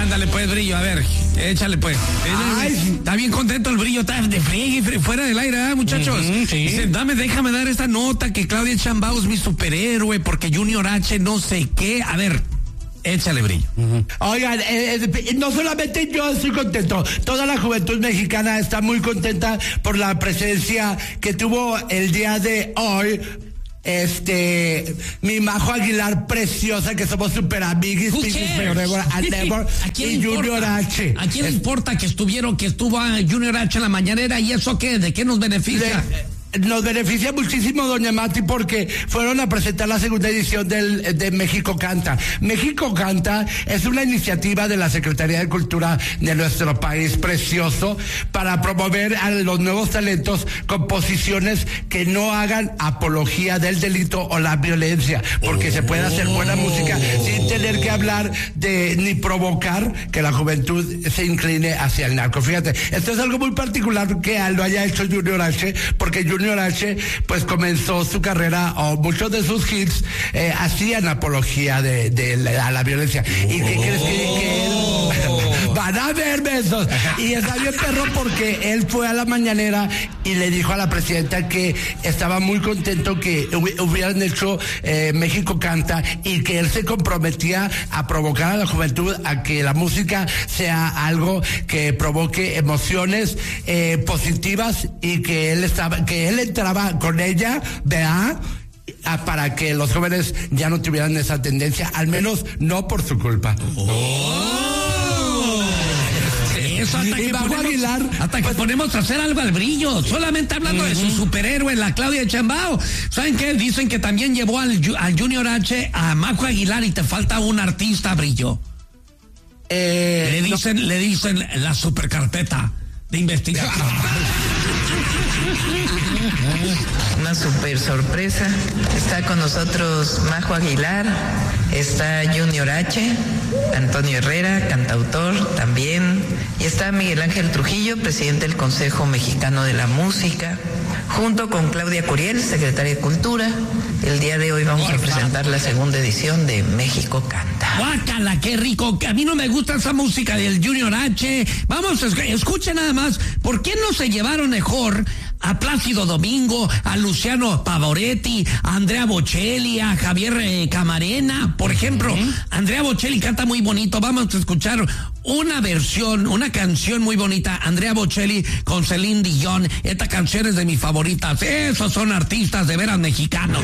Ándale pues, Brillo, a ver, échale pues. Está bien contento el Brillo, está de friegue fuera del aire, muchachos. Sí. Dice, déjame dar esta nota que Claudia Sheinbaum es mi superhéroe porque Junior H no sé qué. A ver, échale, Brillo. Oigan, no solamente yo estoy contento, toda la juventud mexicana está muy contenta por la presencia que tuvo el día de hoy. Mi Majo Aguilar preciosa, que somos super amiguis, forever and ever, y Junior H. ¿A quién le importa que estuvo a Junior H en la mañanera y eso qué? ¿De qué nos beneficia? Nos beneficia muchísimo, doña Mati, porque fueron a presentar la segunda edición de México Canta. México Canta es una iniciativa de la Secretaría de Cultura de nuestro país precioso para promover a los nuevos talentos composiciones que no hagan apología del delito o la violencia, porque se puede hacer buena música sin tener que hablar ni provocar que la juventud se incline hacia el narco. Fíjate, esto es algo muy particular que lo haya hecho Junior H, porque Junior H pues comenzó su carrera, o muchos de sus hits hacían apología a la violencia. ¿Y qué crees que él? Van a ver besos. Y está bien perro porque él fue a la mañanera y le dijo a la presidenta que estaba muy contento que hubieran hecho México Canta, y que él se comprometía a provocar a la juventud a que la música sea algo que provoque emociones positivas, y que él entraba con ella, ¿verdad? Para que los jóvenes ya no tuvieran esa tendencia, al menos no por su culpa. Eso hasta que ponemos a hacer algo al Brillo, solamente hablando de su superhéroe, la Claudia Sheinbaum. ¿Saben qué? Dicen que también llevó al Junior H a Majo Aguilar, y te falta un artista, Brillo. Le dicen la supercarpeta de investigación. Una super sorpresa. Está con nosotros Majo Aguilar, está Junior H, Antonio Herrera, cantautor también, y está Miguel Ángel Trujillo, presidente del Consejo Mexicano de la Música, junto con Claudia Curiel, secretaria de Cultura. El día de hoy vamos a presentar la segunda edición de México Canta. ¡Guácala, qué rico! A mí no me gusta esa música del Junior H. Vamos, escuchen nada más. ¿Por qué no se llevaron mejor a Plácido Domingo, a Luciano Pavarotti, a Andrea Bocelli, a Javier Camarena, por ejemplo? Andrea Bocelli canta muy bonito. Vamos a escuchar una canción muy bonita. Andrea Bocelli con Celine Dion. Esta canción es de mis favoritas. Esos son artistas de veras mexicanos.